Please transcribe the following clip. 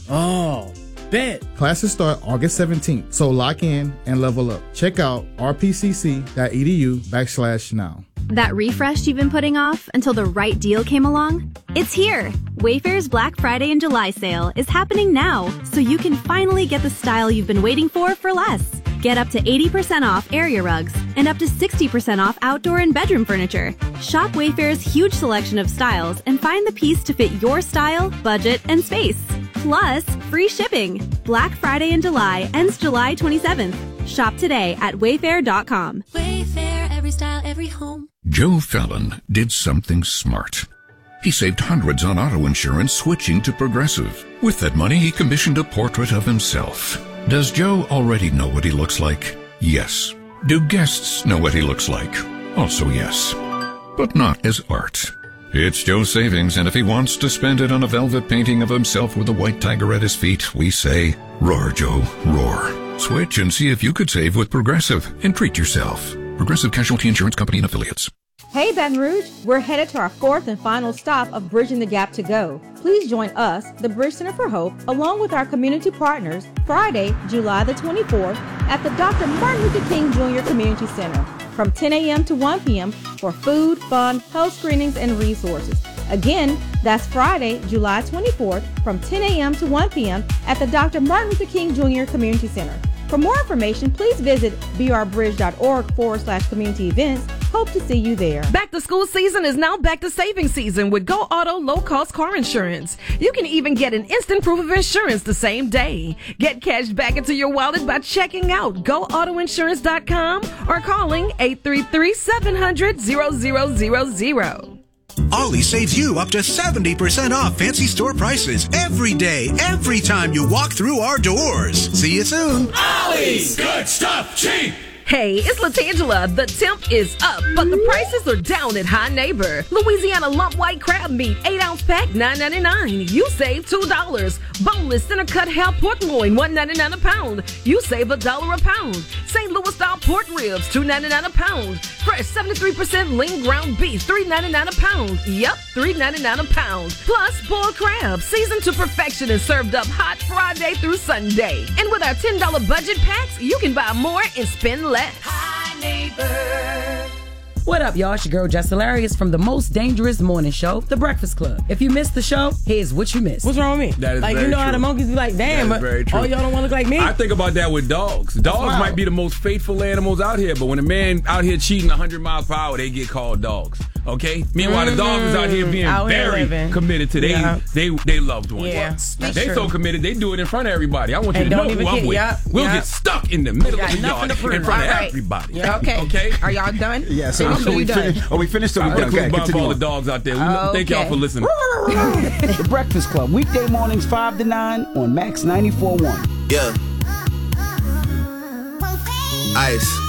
Oh, bet. Classes start August 17th, so lock in and level up. Check out rpcc.edu/now. That refresh you've been putting off until the right deal came along? It's here! Wayfair's Black Friday and July sale is happening now, so you can finally get the style you've been waiting for less. Get up to 80% off area rugs and up to 60% off outdoor and bedroom furniture. Shop Wayfair's huge selection of styles and find the piece to fit your style, budget, and space. Plus, free shipping. Black Friday in July ends July 27th. Shop today at wayfair.com. Wayfair, every style, every home. Joe Fallon did something smart. He saved hundreds on auto insurance switching to Progressive. With that money, he commissioned a portrait of himself. Does Joe already know what he looks like? Yes. Do guests know what he looks like? Also yes. But not as art. It's Joe's savings, and if he wants to spend it on a velvet painting of himself with a white tiger at his feet, we say, roar, Joe, roar. Switch and see if you could save with Progressive and treat yourself. Progressive Casualty Insurance Company and Affiliates. Hey Baton Rouge, we're headed to our fourth and final stop of Bridging the Gap to go. Please join us, the Bridge Center for Hope, along with our community partners, Friday, July the 24th, at the Dr. Martin Luther King Jr. Community Center from 10 a.m. to 1 p.m. for food, fun, health screenings, and resources. Again, that's Friday, July 24th from 10 a.m. to 1 p.m. at the Dr. Martin Luther King Jr. Community Center. For more information, please visit brbridge.org/community events. Hope to see you there. Back to school season is now back to saving season with Go Auto low-cost car insurance. You can even get an instant proof of insurance the same day. Get cash back into your wallet by checking out GoAutoInsurance.com or calling 833-700-0000. Ollie saves you up to 70% off fancy store prices every day, every time you walk through our doors. See you soon. Ollie's good stuff cheap. Hey, it's LaTangela. The temp is up, but the prices are down at High Neighbor. Louisiana lump white crab meat, 8-ounce pack, $9.99. You save $2. Boneless center cut half pork loin, $1.99 a pound. You save $1 a pound. St. Louis style pork ribs, $2.99 a pound. Fresh 73% lean ground beef, $3.99 a pound. Yep, $3.99 a pound. Plus boiled crab, seasoned to perfection and served up hot Friday through Sunday. And with our $10 budget packs, you can buy more and spend less. Hi, neighbor. What up, y'all? It's your girl, Jess Hilarious from the most dangerous morning show, The Breakfast Club. If you missed the show, here's what you missed. What's wrong with me? That is like, very you know true. how the monkeys be like, damn, all y'all don't want to look like me? I think about that with dogs. Dogs might be the most faithful animals out here, but when a man out here cheating 100 miles per hour, they get called dogs. Okay? Meanwhile, the dog is out here being very committed to they loved ones. Yeah, they so committed, they do it in front of everybody. I want you to know who I'm with. We'll get stuck in the middle of the yard in front of everybody. Yeah, okay. Are y'all done? Yeah, so we finished or we done? Okay, continue all the dogs out there. Thank y'all for listening. The Breakfast Club, weekday mornings 5 to 9 on Max 94.1. Yeah. Ice.